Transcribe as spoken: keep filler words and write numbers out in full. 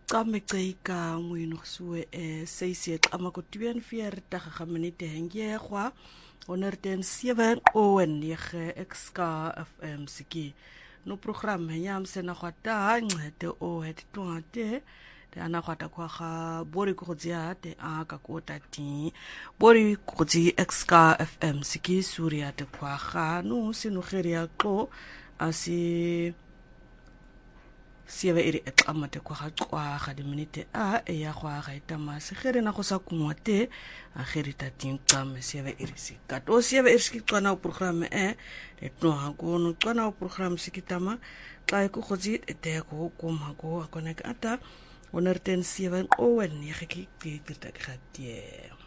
Kameceka ngwino suwe e seisi ama ko tuan vier daga gaminite hengye kwa onerten seven owen nege exka F M siki no program yam sena kwata ngete o het twante de ana kwata kwa ga bori ko dia de a ka kota ti bori ko di exka F M siki suria de kwa ga no sino geria ko asi sieve iri ekamate kwa kwa ga de minute a e ya kwa ga itama se gere na go sa kumote a gere ta tinka me sieve iri sika to sieve iri sika na program e e no ha go no tsana program sikitama ka ko gozi te ko ko ma go a connect ata onerten seven owen ye ge ke te te te